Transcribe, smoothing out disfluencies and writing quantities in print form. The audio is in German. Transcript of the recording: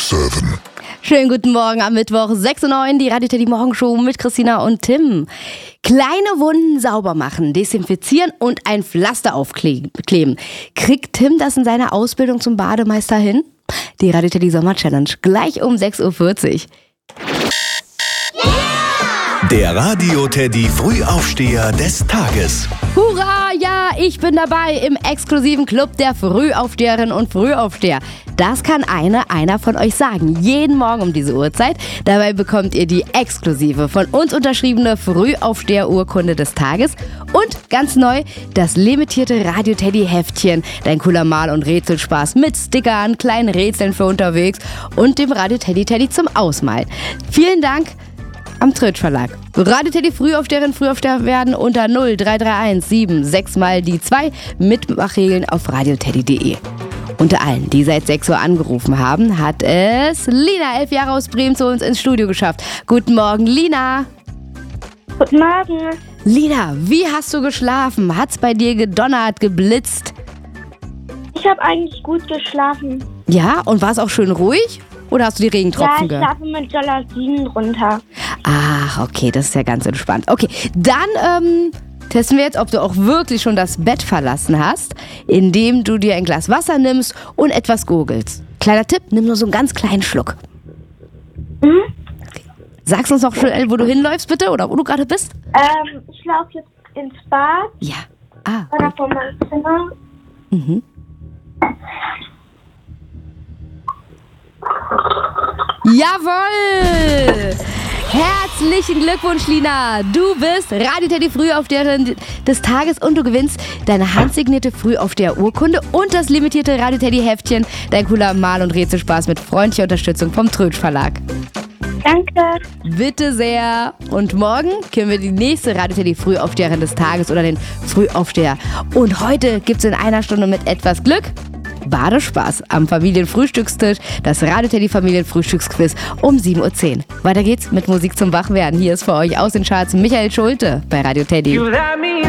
7. Schönen guten Morgen am Mittwoch, 6:09 Uhr, die Radio Teddy Morgenshow mit Christina und Tim. Kleine Wunden sauber machen, desinfizieren und ein Pflaster aufkleben. Kriegt Tim das in seiner Ausbildung zum Bademeister hin? Die Radio Teddy Sommer Challenge, gleich um 6:40 Uhr. Der Radio Teddy Frühaufsteher des Tages. Hurra, ja, ich bin dabei im exklusiven Club der Frühaufsteherinnen und Frühaufsteher. Das kann einer von euch sagen, jeden Morgen um diese Uhrzeit. Dabei bekommt ihr die exklusive, von uns unterschriebene Frühaufsteher-Urkunde des Tages und ganz neu das limitierte Radio Teddy Heftchen. Dein cooler Mal- und Rätselspaß mit Stickern, kleinen Rätseln für unterwegs und dem Radio Teddy zum Ausmalen. Vielen Dank am Tritsch Verlag. Radio Teddy Frühaufsteherinnen, Frühaufsteher werden unter 0331 76 mal die 2 Mitmachregeln auf radioteddy.de. Unter allen, die seit 6 Uhr angerufen haben, hat es Lina, 11 Jahre aus Bremen, zu uns ins Studio geschafft. Guten Morgen, Lina. Guten Morgen. Lina, wie hast du geschlafen? Hat's bei dir gedonnert, geblitzt? Ich habe eigentlich gut geschlafen. Ja, und war es auch schön ruhig? Oder hast du die Regentropfen Ja, ich schlafe mit Jalousien runter. Ach, okay, das ist ja ganz entspannt. Okay, dann testen wir jetzt, ob du auch wirklich schon das Bett verlassen hast, indem du dir ein Glas Wasser nimmst und etwas gurgelst. Kleiner Tipp, nimm nur so einen ganz kleinen Schluck. Mhm. Okay. Sagst uns noch schnell, wo du hinläufst, bitte, oder wo du gerade bist? Ich laufe jetzt ins Bad. Ja. Oder vor meinem Zimmer. Mhm. Jawohl! Herzlichen Glückwunsch, Lina! Du bist Radio Teddy Frühaufsteherin des Tages und du gewinnst deine handsignierte Frühaufsteher-Urkunde und das limitierte Radio Teddy Heftchen. Dein cooler Mal- und Rätselspaß mit freundlicher Unterstützung vom Tritsch Verlag. Danke. Bitte sehr. Und morgen können wir die nächste Radio Teddy Frühaufsteherin des Tages oder den Frühaufsteher. Und heute gibt's in einer Stunde mit etwas Glück Badespaß am Familienfrühstückstisch, das Radio Teddy Familienfrühstücksquiz um 7:10 Uhr. Weiter geht's mit Musik zum Wachwerden. Hier ist für euch aus den Charts Michael Schulte bei Radio Teddy.